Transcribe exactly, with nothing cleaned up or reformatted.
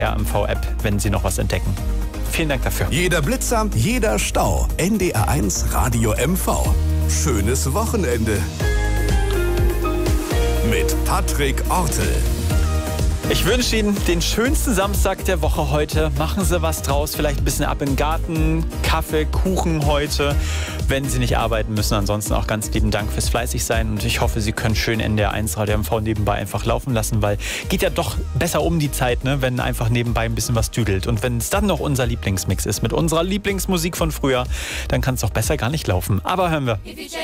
R M V-App, wenn Sie noch was entdecken. Vielen Dank dafür. Jeder Blitzer, jeder Stau. N D R eins Radio M V. Schönes Wochenende. Mit Patrick Ortel. Ich wünsche Ihnen den schönsten Samstag der Woche heute. Machen Sie was draus, vielleicht ein bisschen ab in den Garten, Kaffee, Kuchen heute, wenn Sie nicht arbeiten müssen. Ansonsten auch ganz lieben Dank fürs Fleißigsein und ich hoffe, Sie können schön N D R eins Radio M V nebenbei einfach laufen lassen, weil geht ja doch besser um die Zeit, ne, wenn einfach nebenbei ein bisschen was düdelt. Und wenn es dann noch unser Lieblingsmix ist mit unserer Lieblingsmusik von früher, dann kann es doch besser gar nicht laufen. Aber hören wir.